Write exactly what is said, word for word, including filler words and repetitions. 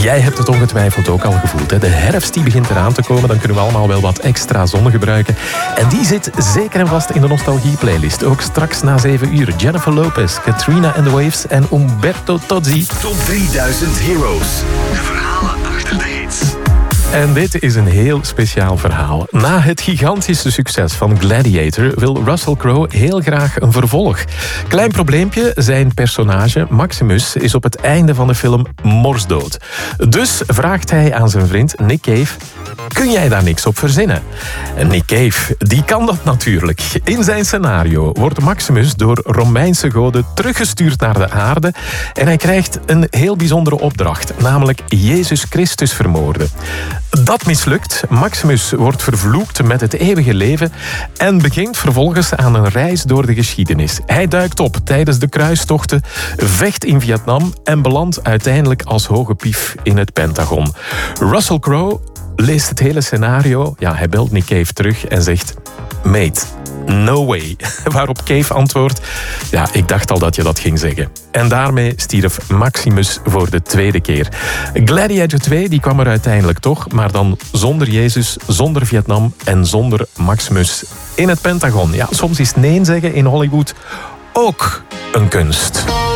Jij hebt het ongetwijfeld ook al gevoeld. Hè? De herfst die begint eraan te komen, dan kunnen we allemaal wel wat extra zon gebruiken. En die zit zeker en vast in de nostalgie-playlist. Ook straks na zeven uur. Jennifer Lopez, Katrina and the Waves en Umberto Tozzi. Top drieduizend Heroes. De verhalen achter de hits. En dit is een heel speciaal verhaal. Na het gigantische succes van Gladiator wil Russell Crowe heel graag een vervolg. Klein probleempje, zijn personage Maximus is op het einde van de film morsdood. Dus vraagt hij aan zijn vriend Nick Cave: kun jij daar niks op verzinnen? En Nick Cave, die kan dat natuurlijk. In zijn scenario wordt Maximus door Romeinse goden teruggestuurd naar de aarde en hij krijgt een heel bijzondere opdracht, namelijk Jezus Christus vermoorden. Dat mislukt. Maximus wordt vervloekt met het eeuwige leven en begint vervolgens aan een reis door de geschiedenis. Hij duikt op tijdens de kruistochten, vecht in Vietnam en belandt uiteindelijk als hoge pief in het Pentagon. Russell Crowe leest het hele scenario. Ja, hij belt Nick Cave terug en zegt: mate, no way. Waarop Cave antwoordt: ja, ik dacht al dat je dat ging zeggen. En daarmee stierf Maximus voor de tweede keer. Gladiator twee die kwam er uiteindelijk toch, maar dan zonder Jezus, zonder Vietnam en zonder Maximus in het Pentagon. Ja, soms is nee zeggen in Hollywood ook een kunst.